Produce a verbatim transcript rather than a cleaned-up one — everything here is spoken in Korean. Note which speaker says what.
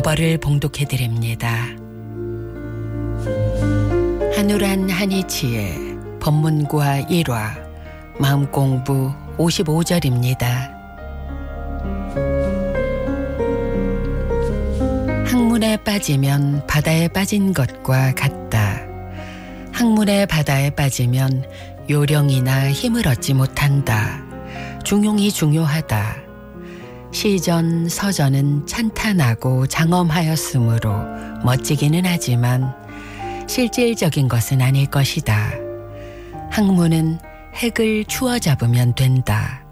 Speaker 1: 법어를 봉독해드립니다. 한우란 한이치의 법문과 일화 마음공부 오십오 절입니다. 항문에 빠지면 바다에 빠진 것과 같다. 항문에 바다에 빠지면 요령이나 힘을 얻지 못한다. 중용이 중요하다. 시전, 서전은 찬탄하고 장엄하였으므로 멋지기는 하지만 실질적인 것은 아닐 것이다. 학문은 핵을 추워 잡으면 된다.